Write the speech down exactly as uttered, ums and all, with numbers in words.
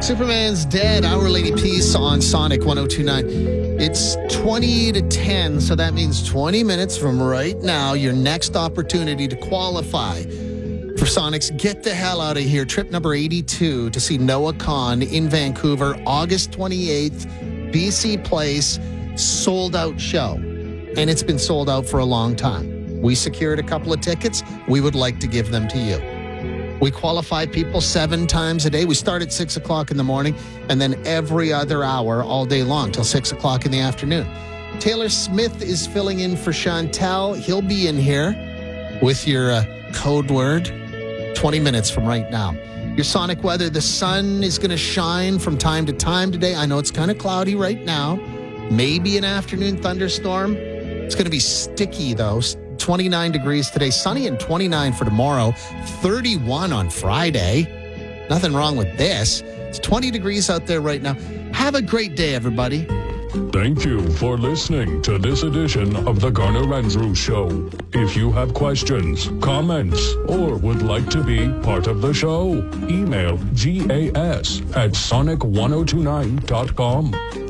Superman's Dead, Our Lady Peace on Sonic one oh two point nine. It's twenty to ten, so that means twenty minutes from right now, your next opportunity to qualify for Sonic's Get the Hell Out of Here, trip number eighty-two, to see Noah Kahan in Vancouver, August twenty-eighth, B C Place, sold-out show. And it's been sold out for a long time. We secured a couple of tickets. We would like to give them to you. We qualify people seven times a day. We start at six o'clock in the morning and then every other hour all day long till six o'clock in the afternoon. Taylor Smith is filling in for Chantel. He'll be in here with your uh, code word twenty minutes from right now. Your Sonic weather, the sun is going to shine from time to time today. I know it's kind of cloudy right now. Maybe an afternoon thunderstorm. It's going to be sticky, though. twenty-nine degrees today, sunny and twenty-nine for tomorrow, thirty-one on Friday. Nothing wrong with this. It's twenty degrees out there right now. Have a great day, everybody. Thank you for listening to this edition of the Garner Andrews Show. If you have questions, comments, or would like to be part of the show, email gas at sonic ten twenty-nine dot com.